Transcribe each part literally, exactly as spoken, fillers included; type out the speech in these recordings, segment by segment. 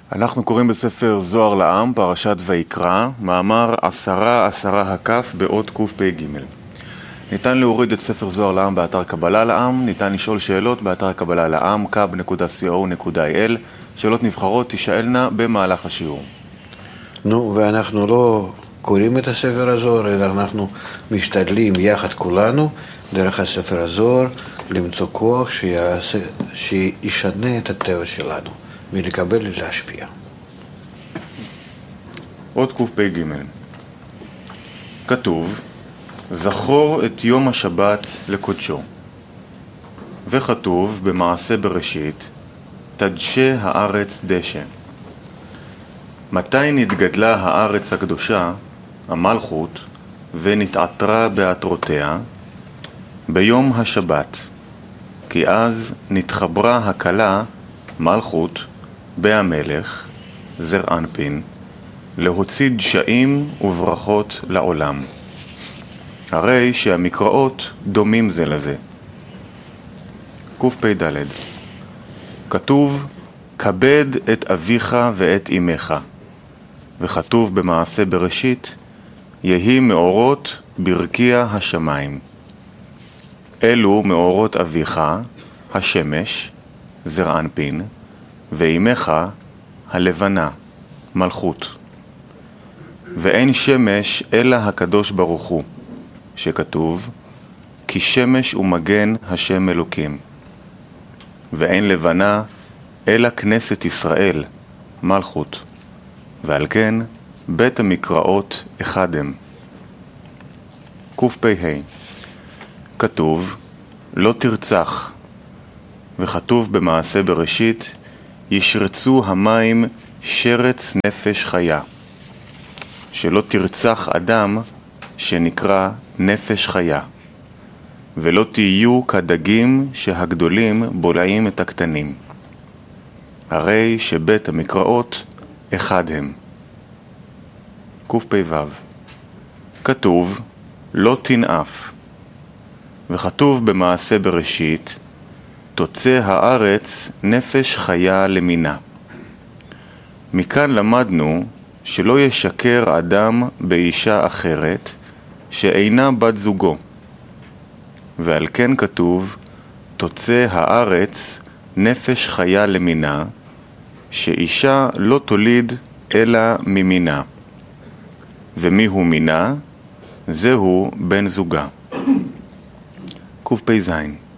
אנחנו קוראים בספר זוהר לעם, פרשת ויקרא, מאמר עשרה עשרה הקף באות קפ"ג. ניתן להוריד את ספר זוהר לעם באתר קבלה לעם, ניתן לשאול שאלות באתר קבלה לעם, קאב נקודה סי או נקודה איי אל, שאלות נבחרות תשאלנה במהלך השיעור. נו, ואנחנו לא קוראים את הספר הזוהר, אלא אנחנו משתדלים יחד כולנו, דרך הספר הזוהר, למצוא כוח שיעשה, שישנה את הטבע שלנו, מלקבל ולהשפיע. אות קפ"ג. כתוב, זכור את יום השבת לקודשו. וכתוב במעשה בראשית, תדשה הארץ דשא. מתי נתגדלה הארץ הקדושה, המלכות, ונתעטרה בעטרותיה? ביום השבת, כי אז נתחברה הכלה, מלכות, בהמלך, זר אנפין, להוציא דשאים וברכות לעולם. הרי שהמקראות דומים זה לזה. קפ"ד. כתוב, כבד את אביך ואת אמך. וכתוב במעשה בראשית, יהי מאורות ברקיע השמיים. אלו מאורות אביך, השמש, זר אנפין, ואמך, הלבנה, מלכות. ואין שמש אלא הקדוש ברוך הוא, שכתוב, כי שמש ומגן השם אלוקים. ואין לבנה אלא כנסת ישראל, מלכות. ועל כן בית המקראות אחד הם. קפ"ה. כתוב, לא תרצח. וכתוב במעשה בראשית, ישרצו המים שרץ נפש חיה. שלא תרצח אדם שנקרא נפש חיה. ולא תהיו כדגים שהגדולים בולעים את הקטנים. הרי שבית המקראות אחד הם. קפ"ו. כתוב, לא תנאף. וכתוב במעשה בראשית, תוצא הארץ נפש חיה למינה. מכאן למדנו שלא ישקר אדם באישה אחרת שאינה בת זוגו. ועל כן כתוב, תוצא הארץ נפש חיה למינה, שאישה לא תוליד אלא ממינה. ומי הוא מינה? זהו בן זוגה. קפ"ז.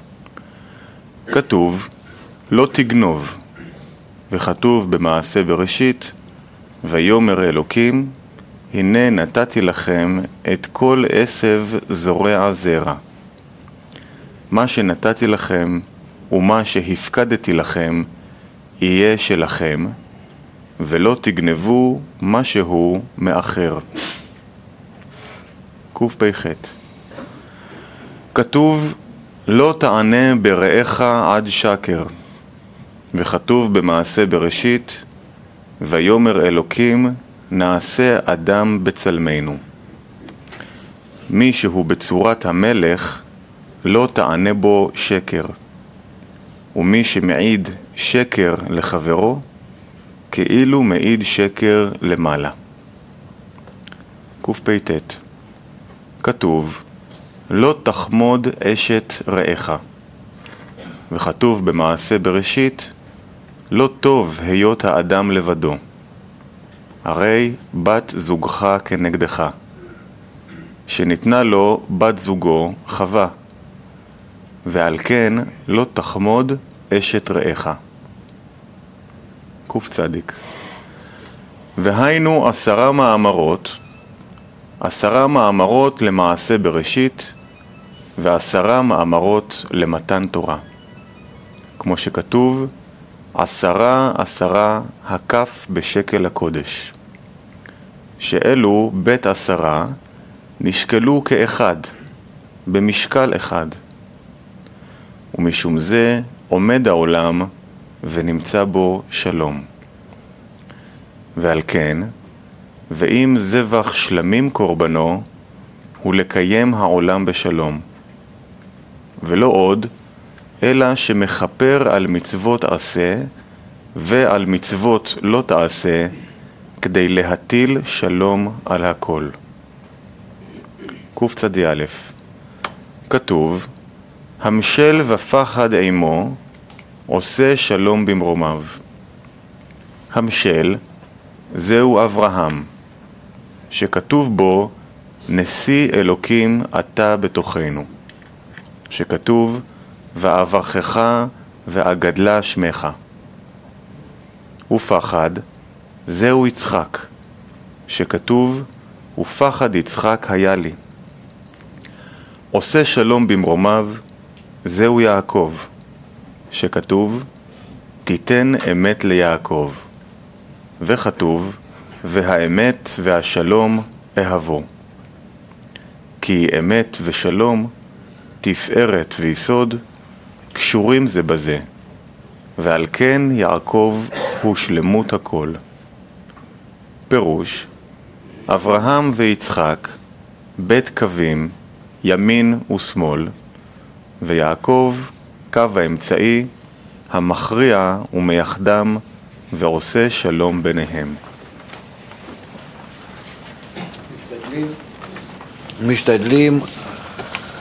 כתוב, לא תגנוב. וכתוב במעשה בראשית, ויאמר אלוקים, הנה נתתי לכם את כל עשב זורע זרע. מה שנתתי לכם ומה שהפקדתי לכם יהיה שלכם, ולא תגנבו משהו מאחר. קפ"ח. כתוב, לא תענה ברעך עד שקר. וכתוב במעשה בראשית, ויאמר אלוקים, נעשה אדם בצלמנו. מי שהוא בצורת המלך, לא תענה בו שקר. ומי שמעיד שקר לחברו, כאילו מעיד שקר למעלה. קפ"ט. כתוב, לא תחמוד אשת רעך. וכתוב במעשה בראשית, לא טוב היות האדם לבדו. הרי בת זוגך כנגדך, שניתנה לו בת זוגו חווה, ועל כן לא תחמוד אשת רעך. קצ"ד. והיינו עשרה מאמרות, עשרה מאמרות למעשה בראשית, ועשרה מאמרות למתן תורה. כמו שכתוב, עשרה עשרה הקף בשקל הקודש. שאלו בית עשרה נשקלו כאחד, במשקל אחד. ומשום זה עומד העולם ונמצא בו שלום. ועל כן, ואם זבח שלמים קורבנו, הוא לקיים העולם בשלום. ולא עוד, אלא שמחפר על מצוות עשה ועל מצוות לא תעשה, כדי להטיל שלום על הכל. קצ"א. כתוב, המשל ופחד עמו, עושה שלום במרומיו. המשל זהו אברהם, שכתוב בו, נשיא אלוקים אתה בתוכנו. שכתוב, ואברכך ואגדלה שמך. ופחד זהו יצחק, שכתוב, ופחד יצחק היה לי. עושה שלום במרומיו, זהו יעקב, שכתוב, תיתן אמת ליעקב. וכתוב, והאמת והשלום אהבו. כי אמת ושלום, תפארת ויסוד, קשורים זה בזה, ועל כן יעקב הוא שלמות הכל. פירוש, אברהם ויצחק, בית קווים, ימין ושמאל, ויעקב, קו האמצעי, המכריע ומייחדם ועושה שלום ביניהם. משתדלים